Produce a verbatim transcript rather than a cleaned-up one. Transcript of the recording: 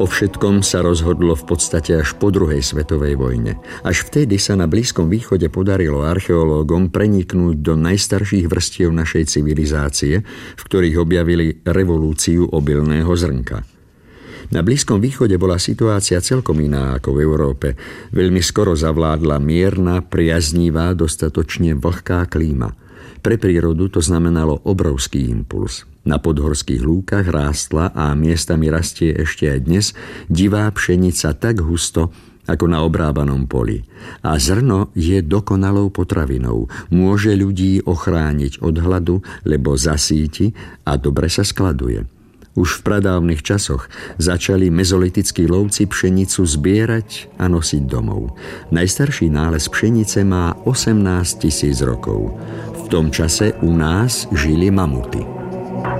O všetkom sa rozhodlo v podstate až po druhej svetovej vojne. Až vtedy sa na Blízkom východe podarilo archeológom preniknúť do najstarších vrstiev našej civilizácie, v ktorých objavili revolúciu obilného zrnka. Na Blízkom východe bola situácia celkom iná ako v Európe. Veľmi skoro zavládla mierna, priaznivá, dostatočne vlhká klíma. Pre prírodu to znamenalo obrovský impuls. Na podhorských lúkach rástla a miestami rastie ešte aj dnes divá pšenica tak husto, ako na obrábanom poli. A zrno je dokonalou potravinou. Môže ľudí ochrániť od hladu, lebo zasíti a dobre sa skladuje. Už v pradávnych časoch začali mezolitickí lovci pšenicu zbierať a nosiť domov. Najstarší nález pšenice má osemnásť tisíc rokov. V tom čase u nás žili mamuty.